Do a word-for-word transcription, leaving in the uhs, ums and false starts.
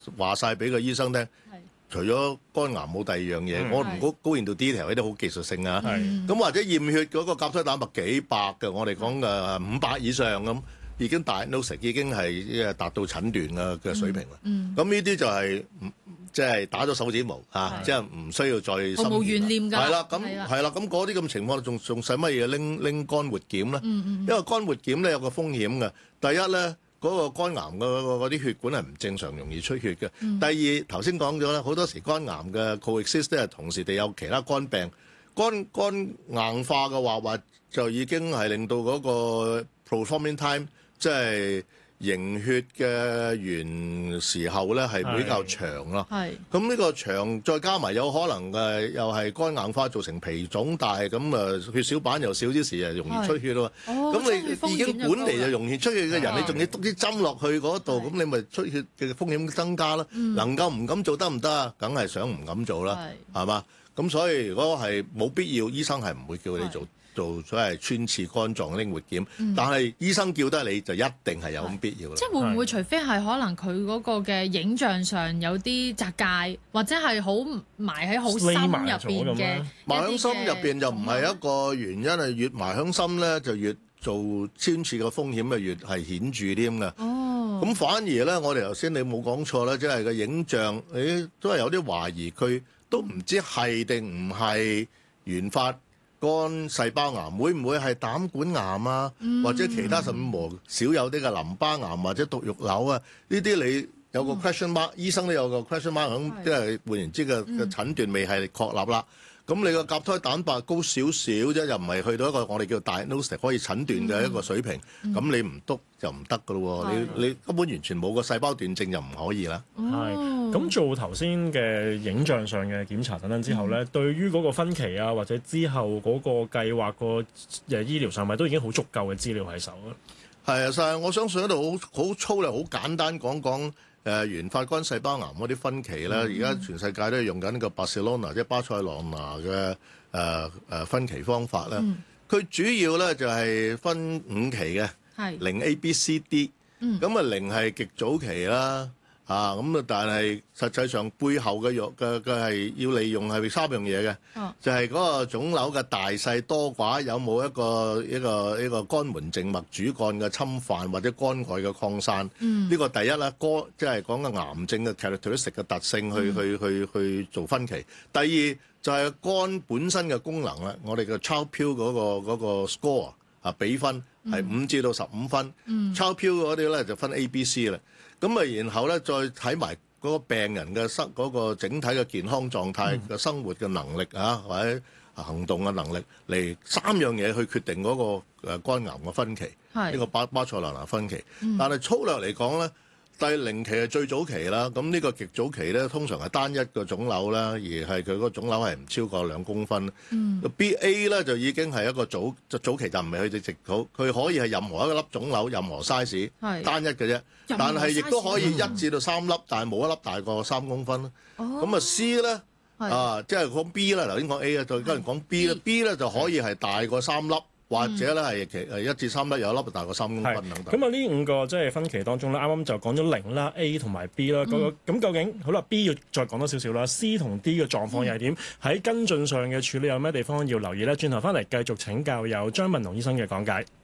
話晒俾個醫生聽。除咗肝癌冇第二樣嘢，我唔高高研到 detail 呢啲好技術性啊。咁或者驗血嗰個甲胎蛋白幾百嘅，我哋講嘅五百以上咁，已經 diagnose 已經係達到診斷嘅嘅水平啦。咁呢啲就係即係打咗手指模嚇，即係唔需要再深毫無懸念㗎。 係啦，咁係啦，咁嗰啲咁情況仲仲使乜嘢拎拎肝活檢咧？因為肝活檢咧有個風險嘅，第一咧。嗰個肝癌嘅嗰啲血管係唔正常，容易出血嘅。嗯、第二頭先講咗啦，好多時肝癌嘅 coexist 咧，同時地有其他肝病，肝肝硬化嘅話，話就已經係令到嗰個 proforming time 即係凝血嘅完時候咧係比較長咯。係咁呢個長，再加埋有可能嘅又係肝硬化造成脾腫大，咁啊血小板又少啲時啊，容易出血咯。咁、哦、你已經本嚟就容易出血嘅人，你仲要篤啲針落去嗰度，咁你咪出血嘅風險增加啦。嗯、能夠唔敢做得唔得啊？梗係想唔敢做啦，係嘛？咁所以如果係冇必要，醫生係唔會叫你做。做所謂穿刺肝臟拎活檢，嗯、但係醫生叫得你就一定係有咁必要啦。即係會唔會除非係可能佢嗰個嘅影像上有啲窄界，或者係好埋喺好深入邊嘅， 埋喺心入邊就唔係一個原因，係越埋喺心咧就越做穿刺嘅風險啊越係顯著啲咁嘅。哦，咁反而咧，我哋頭先你冇講錯啦，即係個影像，誒都係有啲懷疑，佢都唔知係定唔係原發。肝細胞癌會唔會係膽管癌啊？嗯、或者其他甚至乎少有啲嘅淋巴癌或者毒肉瘤啊？呢啲你有個 question mark，、嗯、醫生都有個 question mark， 咁即係換言之嘅嘅診斷未係確立啦。咁你個甲胎蛋白高少少啫，又唔係去到一個我哋叫 diagnosis 可以診斷嘅一個水平。咁、嗯嗯、你唔篤就唔得噶咯喎！你你根本完全冇個細胞斷症就唔可以啦。 係咁、哦、做頭先嘅影像上嘅檢查等等之後咧，嗯、對於嗰個分期啊或者之後嗰個計劃個誒醫療上咪都已經好足夠嘅資料喺手啦。 係啊，實係我相信喺度好好粗略、好簡單講講。誒原發肝細胞癌嗰啲分期咧，而家、嗯、全世界都係用緊呢個巴塞羅那即係巴塞羅那嘅誒誒分期方法咧。佢、嗯、主要咧就係分五期嘅，零是 A、B、C、D。咁啊零係極早期啦，啊咁啊，但係實際上背後嘅藥嘅嘅係要利用係三樣嘢嘅，哦、就係嗰個腫瘤嘅大細多寡，有冇一個一個一個肝門靜脈主幹嘅侵犯或者肝外嘅擴散。呢、嗯、個第一啦，肝即係講嘅癌症嘅 characteristic 嘅特性去、嗯、去去去做分期。第二就係肝本身嘅功能啦，我哋嘅 Child-Pugh 嗰個嗰個 score 啊比分係五至到十五分。Child-Pugh 嗰啲咧就分 A、B、C 啦。咁啊，然後咧再睇埋嗰個病人嘅生嗰個整體嘅健康狀態嘅、嗯、生活嘅能力啊，或者行動嘅能力嚟三樣嘢去決定嗰個誒肝癌嘅分期，呢是個巴巴塞羅那分期。嗯、但係粗略嚟講咧，第零期係最早期啦。咁呢個極早期咧，通常係單一個腫瘤啦，而係佢個腫瘤係唔超過兩公分。嗯、B A 咧就已經係一個早就早期就唔係去到直早，佢可以係任何一粒腫瘤，任何 size，是單一嘅啫。但係亦都可以一至到三粒，但係冇一粒大過三公分。咁啊、哦、C 咧是啊，即係講 B 啦，頭先講 A 啊，再跟住講 B 啦是，B 咧就可以係大過三粒。或者咧係其誒一至三粒有一粒大過三公分等等。咁啊呢五個即係分期當中咧，啱啱就講咗零啦、A 同埋 B 啦。咁咁、嗯、究竟好啦 ，B 要再講多少少啦 ，C 同 D 嘅狀況又係點？喺、嗯、跟進上嘅處理有咩地方要留意咧？轉頭翻嚟繼續請教有張文龍醫生嘅講解。